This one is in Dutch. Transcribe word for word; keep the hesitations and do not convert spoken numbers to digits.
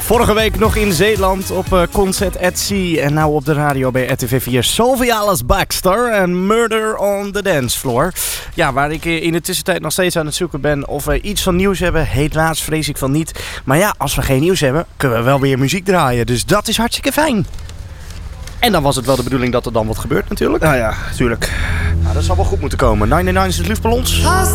Vorige week nog in Zeeland op uh, Concert at Sea. En nou op de radio bij R T V vier. Sophie Alice Baxter en Murder on the Dance Floor. Ja, waar ik in de tussentijd nog steeds aan het zoeken ben of we iets van nieuws hebben. Helaas vrees ik van niet. Maar ja, als we geen nieuws hebben, kunnen we wel weer muziek draaien. Dus dat is hartstikke fijn. En dan was het wel de bedoeling dat er dan wat gebeurt natuurlijk. Nou ja, tuurlijk. Nou, dat zal wel goed moeten komen. negenennegentig is het luchtballons.